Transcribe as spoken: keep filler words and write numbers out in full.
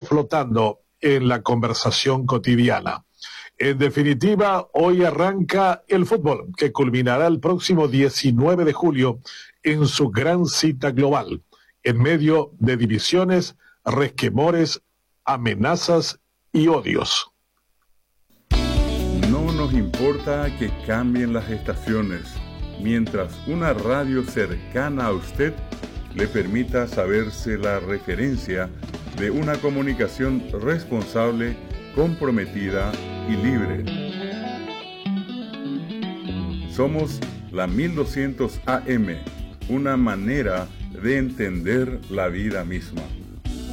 flotando en la conversación cotidiana. En definitiva, hoy arranca el fútbol, que culminará el próximo diecinueve de julio en su gran cita global, en medio de divisiones, resquemores, amenazas y odios. No nos importa que cambien las estaciones, mientras una radio cercana a usted le permita saberse la referencia de una comunicación responsable, comprometida y libre. Somos la mil doscientos A M, una manera de entender la vida misma.